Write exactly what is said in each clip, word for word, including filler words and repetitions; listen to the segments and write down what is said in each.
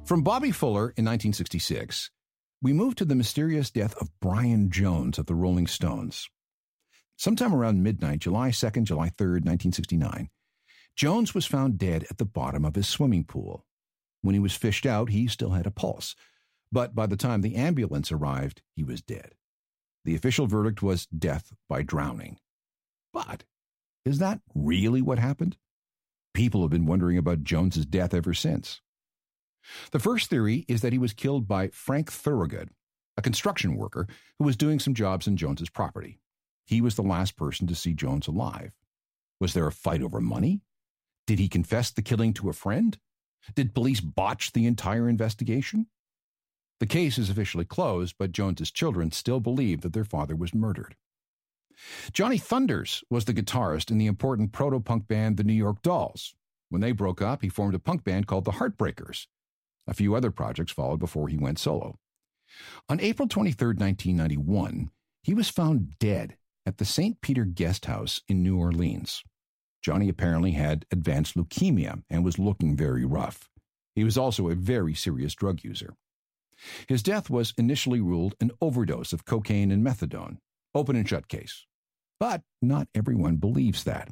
From Bobby Fuller in nineteen sixty-six, we move to the mysterious death of Brian Jones of the Rolling Stones. Sometime around midnight, July second, July third, nineteen sixty-nine, Jones was found dead at the bottom of his swimming pool. When he was fished out, he still had a pulse, but by the time the ambulance arrived, he was dead. The official verdict was death by drowning. But is that really what happened? People have been wondering about Jones's death ever since. The first theory is that he was killed by Frank Thorogood, a construction worker who was doing some jobs on Jones's property. He was the last person to see Jones alive. Was there a fight over money? Did he confess the killing to a friend? Did police botch the entire investigation? The case is officially closed, but Jones's children still believe that their father was murdered. Johnny Thunders was the guitarist in the important proto-punk band The New York Dolls. When they broke up, he formed a punk band called The Heartbreakers. A few other projects followed before he went solo. On April twenty-third, nineteen ninety-one, he was found dead at the Saint Peter Guest House in New Orleans. Johnny apparently had advanced leukemia and was looking very rough. He was also a very serious drug user. His death was initially ruled an overdose of cocaine and methadone, open and shut case. But not everyone believes that.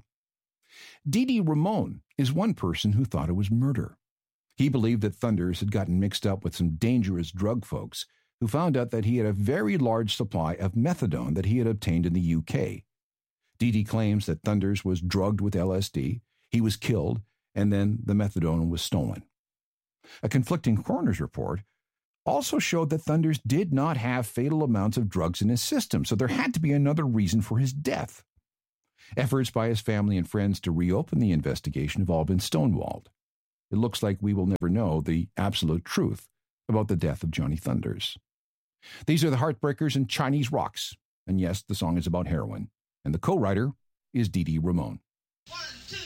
Dee Dee Ramone is one person who thought it was murder. He believed that Thunders had gotten mixed up with some dangerous drug folks who found out that he had a very large supply of methadone that he had obtained in the U K. Dee Dee claims that Thunders was drugged with L S D, he was killed, and then the methadone was stolen. A conflicting coroner's report also showed that Thunders did not have fatal amounts of drugs in his system, so there had to be another reason for his death. Efforts by his family and friends to reopen the investigation have all been stonewalled. It looks like we will never know the absolute truth about the death of Johnny Thunders. These are the Heartbreakers and Chinese Rocks, and yes, the song is about heroin, and the co-writer is Dee Dee Ramone.